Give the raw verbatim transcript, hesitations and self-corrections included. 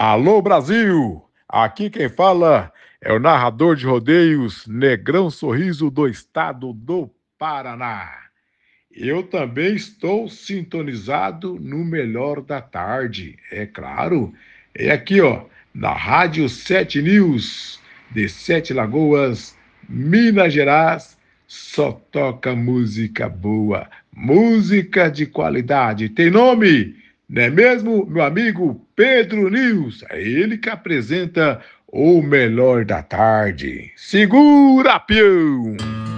Alô, Brasil! Aqui quem fala é o narrador de rodeios Negrão Sorriso do estado do Paraná. Eu também estou sintonizado no melhor da tarde, é claro. É aqui, ó, na Rádio Sete News, de Sete Lagoas, Minas Gerais. Só toca música boa, música de qualidade. Tem nome? Não é mesmo, meu amigo Pedro News? É ele que apresenta o melhor da tarde. Segura, peão!